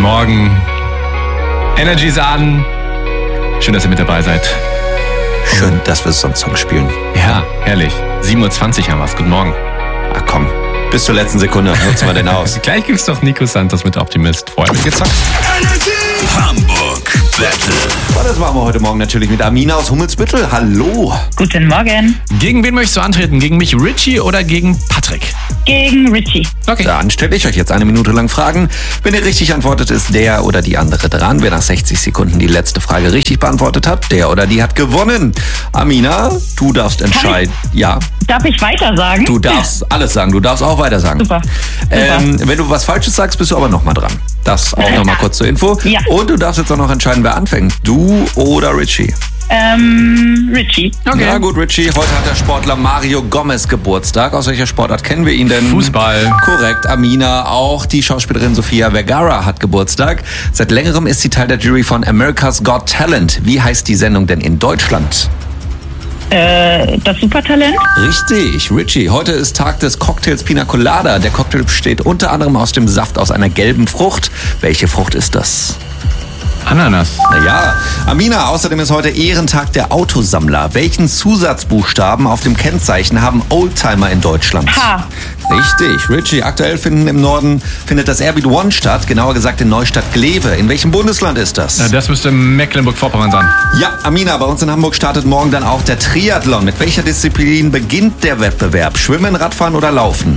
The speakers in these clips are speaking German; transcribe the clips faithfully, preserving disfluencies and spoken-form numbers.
Morgen. Energy ist an. Schön, dass ihr mit dabei seid. Schön, dass wir so einen Song spielen. Ja, herrlich. sieben Uhr zwanzig haben wir es. Guten Morgen. Ach komm, bis zur letzten Sekunde nutzen wir den aus. Gleich gibt's doch Nico Santos mit Optimist. Vorher wird gezockt. Hamburg Battle. Oh, das machen wir heute Morgen natürlich mit Amina aus Hummelsbüttel. Hallo. Guten Morgen. Gegen wen möchtest du antreten? Gegen mich, Richie, oder gegen Patrick? Gegen Richie. Okay. Dann stelle ich euch jetzt eine Minute lang Fragen. Wenn ihr richtig antwortet, ist der oder die andere dran. Wer nach sechzig Sekunden die letzte Frage richtig beantwortet hat, der oder die hat gewonnen. Amina, du darfst entscheiden. Ja. Darf ich weiter sagen? Du darfst alles sagen. Du darfst auch weiter sagen. Super. Super. Ähm, wenn du was Falsches sagst, bist du aber nochmal dran. Das auch nochmal kurz zur Info. Ja. Und du darfst jetzt auch noch entscheiden, wer anfängt. Du oder Richie. Ähm, Richie. Okay. Na gut, Richie. Heute hat der Sportler Mario Gomez Geburtstag. Aus welcher Sportart kennen wir ihn denn? Fußball. Korrekt. Amina. Auch die Schauspielerin Sofia Vergara hat Geburtstag. Seit längerem ist sie Teil der Jury von America's Got Talent. Wie heißt die Sendung denn in Deutschland? Äh, das Supertalent? Richtig, Richie. Heute ist Tag des Cocktails Pina Colada. Der Cocktail besteht unter anderem aus dem Saft aus einer gelben Frucht. Welche Frucht ist das? Ananas. Naja, Amina, außerdem ist heute Ehrentag der Autosammler. Welchen Zusatzbuchstaben auf dem Kennzeichen haben Oldtimer in Deutschland? H. Richtig, Richie. Aktuell finden im Norden findet das Airbeat One statt, genauer gesagt in Neustadt-Glewe. In welchem Bundesland ist das? Das müsste Mecklenburg-Vorpommern sein. Ja, Amina, bei uns in Hamburg startet morgen dann auch der Triathlon. Mit welcher Disziplin beginnt der Wettbewerb? Schwimmen, Radfahren oder Laufen?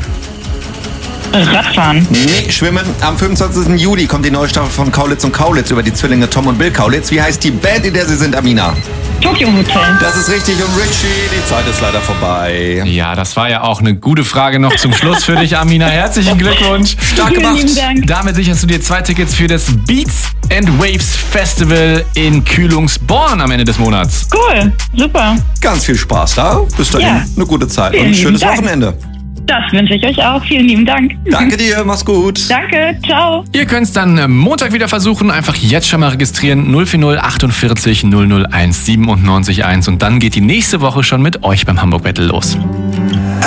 Radfahren. Nee, Schwimmen. Am fünfundzwanzigsten Juli kommt die neue Staffel von Kaulitz und Kaulitz über die Zwillinge Tom und Bill Kaulitz. Wie heißt die Band, in der sie sind, Amina? Tokyo Hotel. Das ist richtig. Und Richie, die Zeit ist leider vorbei. Ja, das war ja auch eine gute Frage noch zum Schluss für dich, Amina. Herzlichen Glückwunsch. Stark Vielen gemacht. lieben Dank. Damit sicherst du dir zwei Tickets für das Beats and Waves Festival in Kühlungsborn am Ende des Monats. Cool. Super. Ganz viel Spaß da. Bis dahin Ja. eine gute Zeit Vielen und ein lieben schönes Dank. Wochenende. Das wünsche ich euch auch. Vielen lieben Dank. Danke dir, mach's gut. Danke. Ciao. Ihr könnt es dann Montag wieder versuchen. Einfach jetzt schon mal registrieren. null vier null achtundvierzig null null eins siebenundneunzig eins. Und dann geht die nächste Woche schon mit euch beim Hamburg Battle los.